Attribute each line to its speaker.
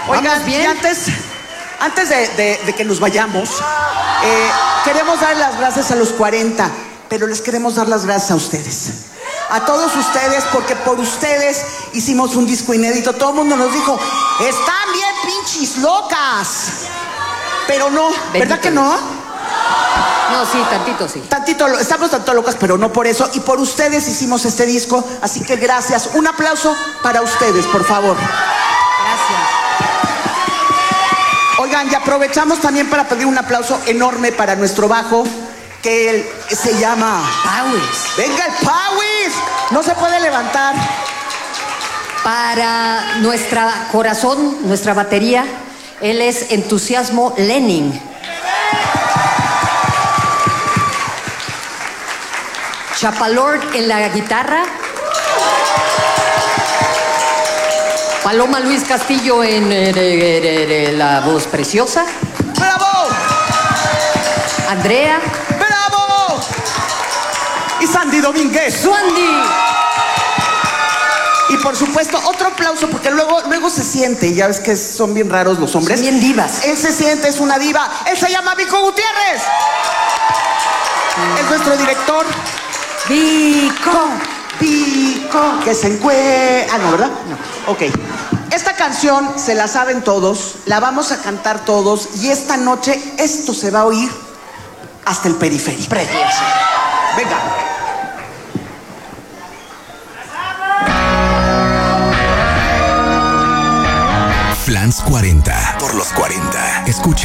Speaker 1: Oigan, bien. Y antes de que nos vayamos, queremos dar las gracias a los 40, pero les queremos dar las gracias a ustedes. A todos ustedes, porque por ustedes hicimos un disco inédito. Todo el mundo nos dijo, están bien pinches locas. Pero no, ¿verdad que no?
Speaker 2: No, sí, tantito sí.
Speaker 1: Estamos tanto locas, pero no por eso. Y por ustedes hicimos este disco, así que gracias. Un aplauso para ustedes, por favor.
Speaker 2: Gracias.
Speaker 1: Oigan, y aprovechamos también para pedir un aplauso enorme para nuestro bajo, que él se llama
Speaker 2: Pauis.
Speaker 1: ¡Venga el Pauis! No se puede levantar.
Speaker 2: Para nuestra corazón, nuestra batería, él es Entusiasmo Lenin. Chapalord en la guitarra. Paloma Luis Castillo en la voz preciosa.
Speaker 1: ¡Bravo!
Speaker 2: Andrea.
Speaker 1: ¡Bravo! Y Sandy Domínguez.
Speaker 2: ¡Suandi!
Speaker 1: Y por supuesto, otro aplauso, porque luego se siente, ya ves que son bien raros los hombres.
Speaker 2: Son bien divas.
Speaker 1: Él se siente, es una diva. Él se llama Vico Gutiérrez. Es nuestro director.
Speaker 2: Vico.
Speaker 1: Que se encuentra. Ah, no, ¿verdad? No. Ok. Esta canción se la saben todos, la vamos a cantar todos, y esta noche esto se va a oír hasta el periférico.
Speaker 2: Precioso.
Speaker 1: Venga.
Speaker 3: Flans 40 por los 40. Escucha.